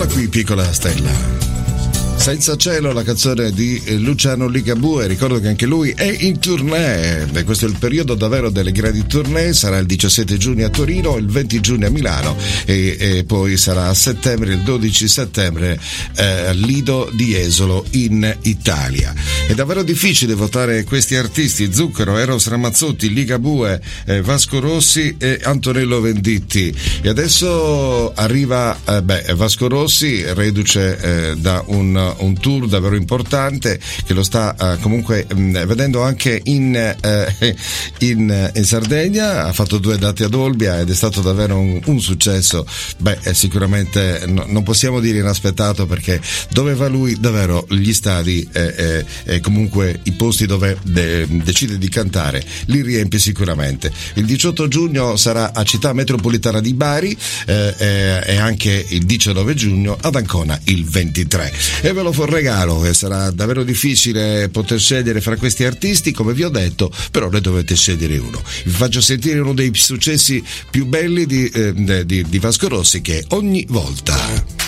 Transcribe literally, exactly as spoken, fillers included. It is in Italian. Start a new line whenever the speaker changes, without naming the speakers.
Eccola qui, piccola stella. Senza cielo, la canzone di Luciano Ligabue. Ricordo che anche lui è in tournée, e questo è il periodo davvero delle grandi tournée. Sarà il diciassette giugno a Torino, il venti giugno a Milano e, e poi sarà a settembre, il dodici settembre eh, al Lido di Jesolo in Italia. È davvero difficile votare questi artisti: Zucchero, Eros Ramazzotti, Ligabue, eh, Vasco Rossi e Antonello Venditti. E adesso arriva eh, beh, Vasco Rossi, reduce eh, da un un tour davvero importante che lo sta uh, comunque mh, vedendo anche in, uh, in, in Sardegna. Ha fatto due date ad Olbia ed è stato davvero un, un successo. Beh, sicuramente no, non possiamo dire inaspettato, perché dove va lui davvero gli stadi e eh, eh, comunque i posti dove de- decide di cantare li riempie sicuramente. Il diciotto giugno sarà a Città Metropolitana di Bari eh, eh, e anche il diciannove giugno ad Ancona il ventitré. E ve lo fa un regalo, e sarà davvero difficile poter scegliere fra questi artisti, come vi ho detto, però ne dovete scegliere uno. Vi faccio sentire uno dei successi più belli di, eh, di, di Vasco Rossi, che è Ogni volta.